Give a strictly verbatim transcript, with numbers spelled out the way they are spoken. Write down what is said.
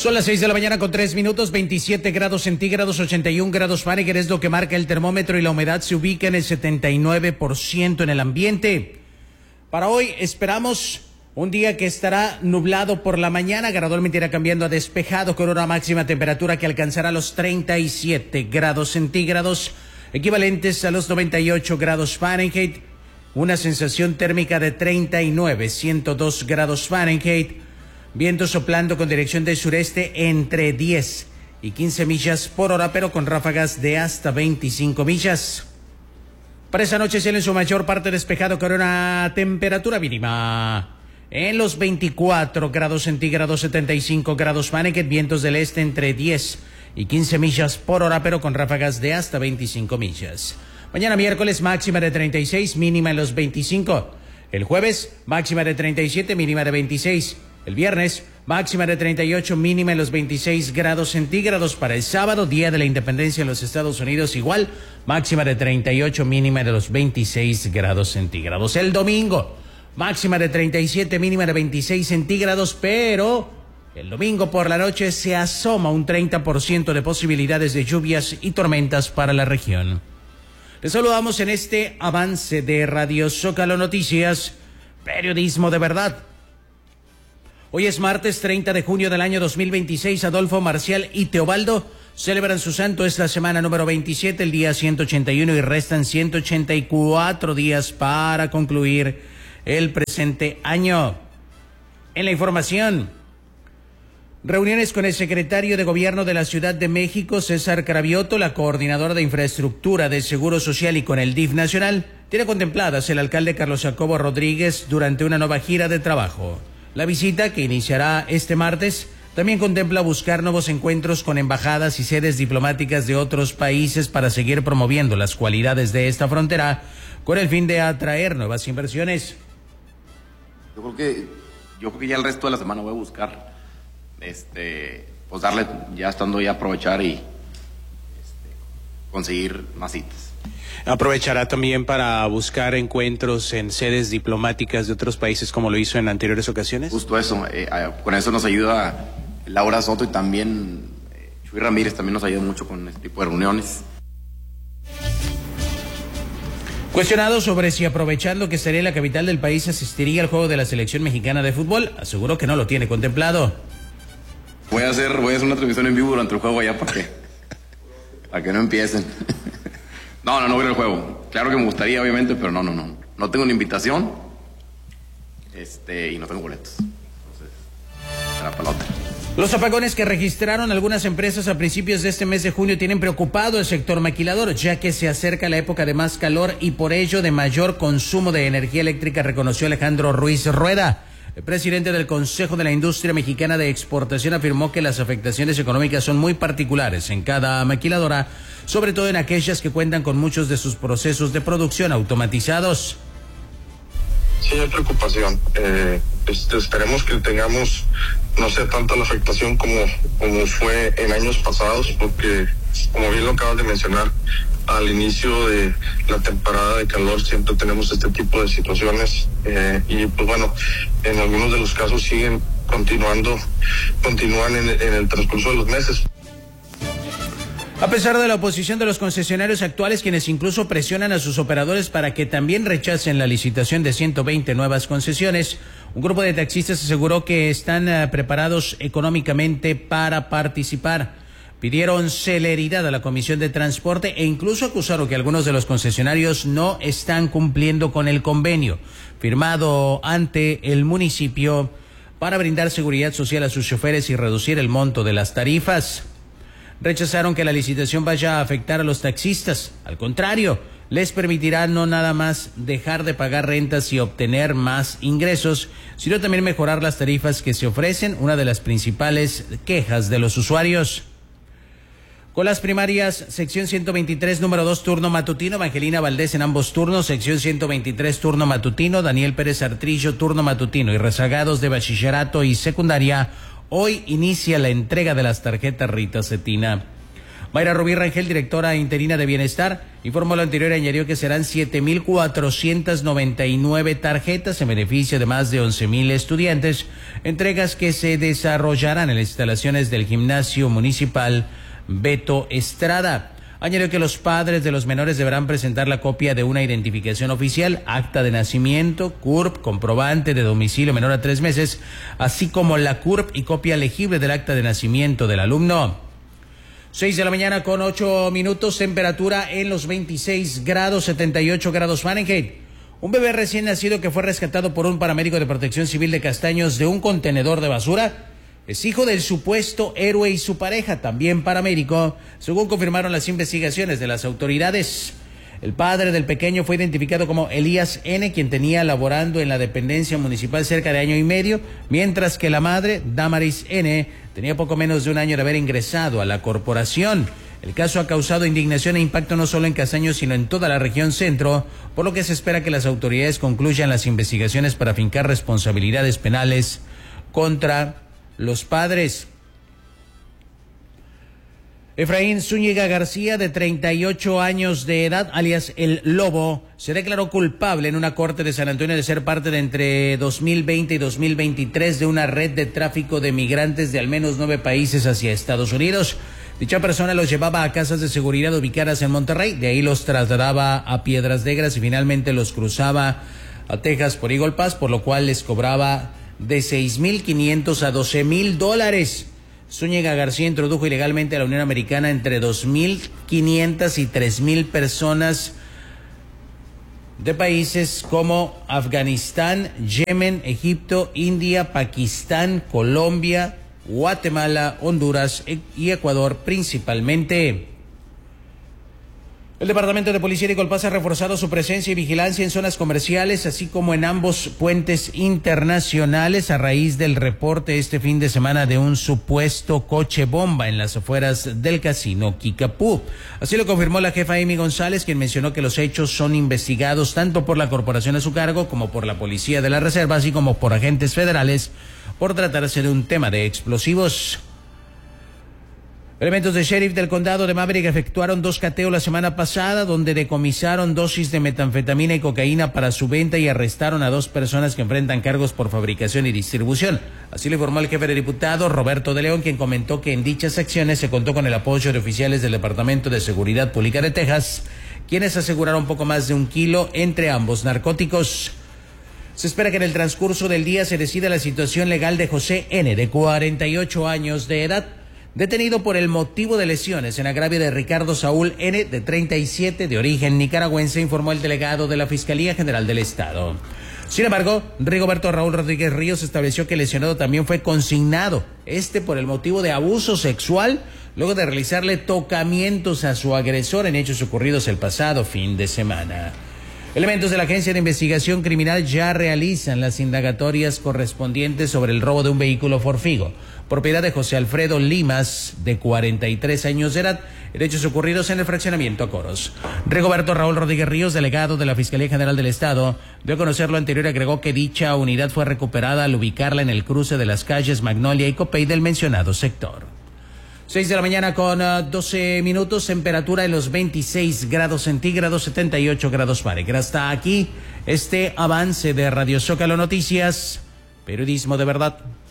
Son las seis de la mañana con tres minutos, veintisiete grados centígrados, ochenta y un grados Fahrenheit es lo que marca el termómetro y la humedad se ubica en el setenta y nueve por ciento en el ambiente. Para hoy esperamos un día que estará nublado por la mañana, gradualmente irá cambiando a despejado con una máxima temperatura que alcanzará los treinta y siete grados centígrados, equivalentes a los noventa y ocho grados Fahrenheit, una sensación térmica de treinta y nueve, ciento dos grados Fahrenheit. Viento soplando con dirección del sureste entre diez y quince millas por hora, pero con ráfagas de hasta veinticinco millas. Para esa noche cielo en su mayor parte despejado con una temperatura mínima en los veinticuatro grados centígrados, setenta y cinco grados Fahrenheit, vientos del este entre diez y quince millas por hora, pero con ráfagas de hasta veinticinco millas. Mañana miércoles máxima de treinta y seis, mínima en los veinticinco. El jueves máxima de treinta y siete, mínima de veintiséis. El viernes, máxima de treinta y ocho, mínima en los veintiséis grados centígrados. Para el sábado, Día de la Independencia en los Estados Unidos, igual, máxima de treinta y ocho, mínima de los veintiséis grados centígrados. El domingo, máxima de treinta y siete, mínima de veintiséis centígrados, pero el domingo por la noche se asoma un treinta por ciento de posibilidades de lluvias y tormentas para la región. Les saludamos en este avance de Radio Zócalo Noticias, periodismo de verdad. Hoy es martes treinta de junio del año dos mil veintiséis. Adolfo, Marcial y Teobaldo celebran su santo esta semana número veintisiete, el día ciento ochenta y uno, y restan ciento ochenta y cuatro días para concluir el presente año. En la información, reuniones con el secretario de Gobierno de la Ciudad de México, César Cravioto, la coordinadora de Infraestructura del Seguro Social y con el D I F nacional, tiene contempladas el alcalde Carlos Jacobo Rodríguez durante una nueva gira de trabajo. La visita, que iniciará este martes, también contempla buscar nuevos encuentros con embajadas y sedes diplomáticas de otros países para seguir promoviendo las cualidades de esta frontera con el fin de atraer nuevas inversiones. Yo creo que, yo creo que ya el resto de la semana voy a buscar, este, pues darle, ya estando ya aprovechar y este, conseguir más citas. Aprovechará también para buscar encuentros en sedes diplomáticas de otros países como lo hizo en anteriores ocasiones. Justo eso, eh, eh, con eso nos ayuda Laura Soto y también eh, Chuy Ramírez también nos ayuda mucho con este tipo de reuniones. Cuestionado sobre si aprovechando que estaría en la capital del país asistiría al juego de la selección mexicana de fútbol, aseguró que no lo tiene contemplado. Voy a hacer, voy a hacer una transmisión en vivo durante el juego allá para que, para que no empiecen. No, no, no voy al juego. Claro que me gustaría, obviamente, pero no, no, no. No tengo una invitación este, y no tengo boletos. Entonces, será para la otra. Los apagones que registraron algunas empresas a principios de este mes de junio tienen preocupado el sector maquilador, ya que se acerca la época de más calor y por ello de mayor consumo de energía eléctrica, reconoció Alejandro Ruiz Rueda. El presidente del Consejo de la Industria Mexicana de Exportación afirmó que las afectaciones económicas son muy particulares en cada maquiladora, sobre todo en aquellas que cuentan con muchos de sus procesos de producción automatizados. Sí, hay preocupación. Eh, este, esperemos que tengamos, no sea tanta la afectación como, como fue en años pasados, porque, como bien lo acabas de mencionar, al inicio de la temporada de calor siempre tenemos este tipo de situaciones eh, y pues bueno, en algunos de los casos siguen continuando, continúan en, en el transcurso de los meses. A pesar de la oposición de los concesionarios actuales, quienes incluso presionan a sus operadores para que también rechacen la licitación de ciento veinte nuevas concesiones, un grupo de taxistas aseguró que están uh, preparados económicamente para participar. Pidieron celeridad a la Comisión de Transporte e incluso acusaron que algunos de los concesionarios no están cumpliendo con el convenio firmado ante el municipio para brindar seguridad social a sus choferes y reducir el monto de las tarifas. Rechazaron que la licitación vaya a afectar a los taxistas. Al contrario, les permitirá no nada más dejar de pagar rentas y obtener más ingresos, sino también mejorar las tarifas que se ofrecen, una de las principales quejas de los usuarios. Con las primarias, sección ciento veintitrés, número dos, turno matutino, Evangelina Valdés en ambos turnos, sección ciento veintitrés, turno matutino, Daniel Pérez Artrillo, turno matutino, y rezagados de bachillerato y secundaria, hoy inicia la entrega de las tarjetas Rita Cetina. Mayra Rubí Rangel, directora interina de Bienestar, informó lo anterior y añadió que serán siete mil cuatrocientas noventa y nueve tarjetas en beneficio de más de once mil estudiantes, entregas que se desarrollarán en las instalaciones del gimnasio municipal Beto Estrada. Añadió que los padres de los menores deberán presentar la copia de una identificación oficial, acta de nacimiento, C U R P, comprobante de domicilio menor a tres meses, así como la C U R P y copia legible del acta de nacimiento del alumno. Seis de la mañana con ocho minutos, temperatura en los veintiséis grados, setenta y ocho grados Fahrenheit. Un bebé recién nacido que fue rescatado por un paramédico de Protección Civil de Castaños de un contenedor de basura es hijo del supuesto héroe y su pareja, también paramédico, según confirmaron las investigaciones de las autoridades. El padre del pequeño fue identificado como Elías N., quien tenía laborando en la dependencia municipal cerca de año y medio, mientras que la madre, Damaris N., tenía poco menos de un año de haber ingresado a la corporación. El caso ha causado indignación e impacto no solo en Castaños, sino en toda la región centro, por lo que se espera que las autoridades concluyan las investigaciones para fincar responsabilidades penales contra los padres. Efraín Zúñiga García, de treinta y ocho años de edad, alias El Lobo, se declaró culpable en una corte de San Antonio de ser parte de entre dos mil veinte y dos mil veintitrés de una red de tráfico de migrantes de al menos nueve países hacia Estados Unidos. Dicha persona los llevaba a casas de seguridad ubicadas en Monterrey, de ahí los trasladaba a Piedras Negras y finalmente los cruzaba a Texas por Eagle Pass, por lo cual les cobraba de seis mil quinientos a doce mil dólares. Zúñiga García introdujo ilegalmente a la Unión Americana entre dos mil quinientas y tres mil personas de países como Afganistán, Yemen, Egipto, India, Pakistán, Colombia, Guatemala, Honduras y Ecuador principalmente. El Departamento de Policía de Colpás ha reforzado su presencia y vigilancia en zonas comerciales, así como en ambos puentes internacionales, a raíz del reporte este fin de semana de un supuesto coche bomba en las afueras del casino Kickapoo. Así lo confirmó la jefa Amy González, quien mencionó que los hechos son investigados tanto por la corporación a su cargo como por la Policía de la Reserva, así como por agentes federales, por tratarse de un tema de explosivos. Elementos de sheriff del condado de Maverick efectuaron dos cateos la semana pasada, donde decomisaron dosis de metanfetamina y cocaína para su venta y arrestaron a dos personas que enfrentan cargos por fabricación y distribución. Así lo informó el jefe de diputados, Roberto de León, quien comentó que en dichas acciones se contó con el apoyo de oficiales del Departamento de Seguridad Pública de Texas, quienes aseguraron poco más de un kilo entre ambos narcóticos. Se espera que en el transcurso del día se decida la situación legal de José N., de cuarenta y ocho años de edad, detenido por el motivo de lesiones en agravio de Ricardo Saúl N., de treinta y siete, de origen nicaragüense, informó el delegado de la Fiscalía General del Estado. Sin embargo, Rigoberto Raúl Rodríguez Ríos estableció que el lesionado también fue consignado, este por el motivo de abuso sexual, luego de realizarle tocamientos a su agresor en hechos ocurridos el pasado fin de semana. Elementos de la Agencia de Investigación Criminal ya realizan las indagatorias correspondientes sobre el robo de un vehículo Ford Figo, propiedad de José Alfredo Limas, de cuarenta y tres años de edad, en hechos ocurridos en el fraccionamiento Acoros. Rigoberto Raúl Rodríguez Ríos, delegado de la Fiscalía General del Estado, dio a conocer lo anterior y agregó que dicha unidad fue recuperada al ubicarla en el cruce de las calles Magnolia y Copey del mencionado sector. Seis de la mañana con uh, doce minutos, temperatura en los veintiséis grados centígrados, setenta y ocho grados Fahrenheit. Hasta aquí este avance de Radio Zócalo Noticias, periodismo de verdad.